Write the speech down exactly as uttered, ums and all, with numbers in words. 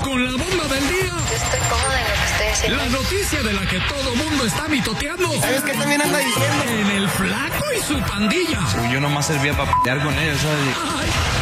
con la bomba del día. Yo estoy cómoda en lo que estoy haciendo. La noticia de la que todo mundo está mitoteando. ¿Sabes qué también anda diciendo? En el Flaco y su pandilla. Yo nomás servía para pelear con ellos, ¿sabes? Ay,